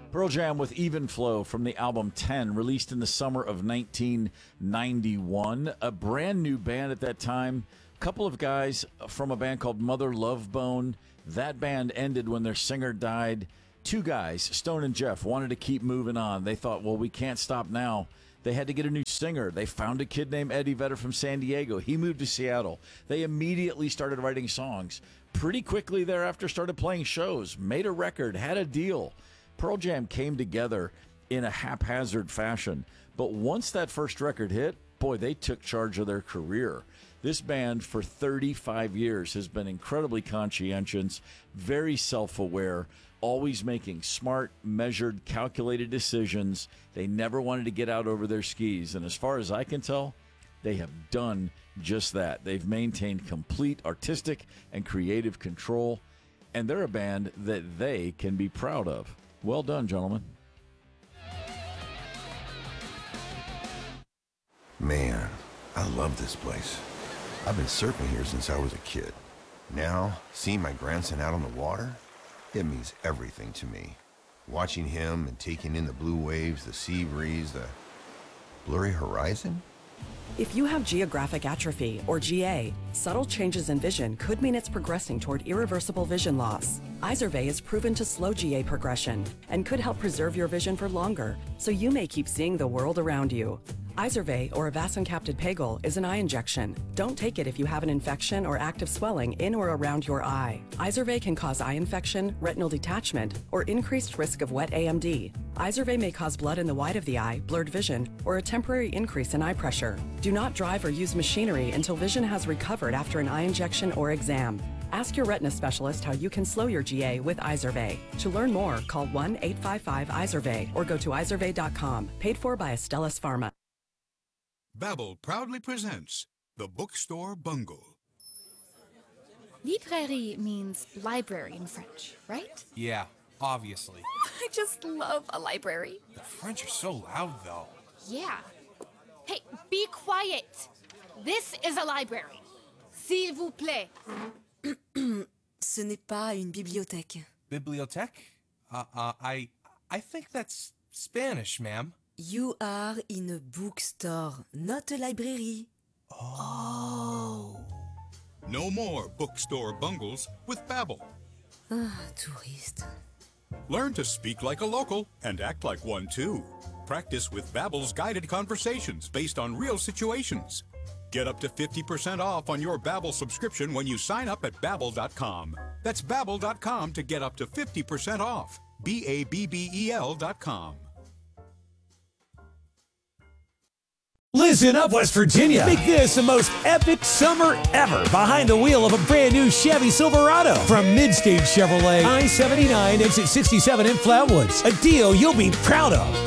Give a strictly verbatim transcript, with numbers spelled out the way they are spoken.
Pearl Jam with Even Flow from the album ten, released in the summer of nineteen ninety-one. A brand new band at that time. A couple of guys from a band called Mother Love Bone. That band ended when their singer died. Two guys, Stone and Jeff, wanted to keep moving on. They thought, well, we can't stop now. They had to get a new singer. They found a kid named Eddie Vedder from San Diego. He moved to Seattle. They immediately started writing songs. Pretty quickly thereafter started playing shows, made a record, had a deal. Pearl Jam came together in a haphazard fashion. But once that first record hit, boy, they took charge of their career. This band for thirty-five years has been incredibly conscientious, very self-aware, always making smart, measured, calculated decisions. They never wanted to get out over their skis. And as far as I can tell, they have done just that. They've maintained complete artistic and creative control, and they're a band that they can be proud of. Well done, gentlemen. Man, I love this place. I've been surfing here since I was a kid. Now, seeing my grandson out on the water, it means everything to me. Watching him and taking in the blue waves, the sea breeze, the blurry horizon. If you have geographic atrophy, or G A, subtle changes in vision could mean it's progressing toward irreversible vision loss. Izervay is proven to slow G A progression and could help preserve your vision for longer, so you may keep seeing the world around you. Izervay, or avacincaptad pegol, is an eye injection. Don't take it if you have an infection or active swelling in or around your eye. Izervay can cause eye infection, retinal detachment, or increased risk of wet A M D. Izervay may cause blood in the white of the eye, blurred vision, or a temporary increase in eye pressure. Do not drive or use machinery until vision has recovered after an eye injection or exam. Ask your retina specialist how you can slow your G A with Izervay. To learn more, call one eight five five Izervay or go to izervay dot com. Paid for by Astellas Pharma. Babbel proudly presents The Bookstore Bungle. Librairie means library in French, right? Yeah, obviously. I just love a library. The French are so loud, though. Yeah. Hey, be quiet. This is a library. S'il vous plaît. Ce n'est pas une bibliothèque. Bibliothèque? Uh, uh, I, I think that's Spanish, ma'am. You are in a bookstore, not a library. Oh. No more bookstore bungles with Babbel. Ah, touriste. Learn to speak like a local and act like one too. Practice with Babbel's guided conversations based on real situations. Get up to fifty percent off on your Babbel subscription when you sign up at babbel dot com. That's babbel dot com to get up to fifty percent off. B A B B E L dot com. Listen up, West Virginia. Make this the most epic summer ever behind the wheel of a brand new Chevy Silverado from Midstage Chevrolet, I seventy-nine, exit sixty-seven in Flatwoods. A deal you'll be proud of.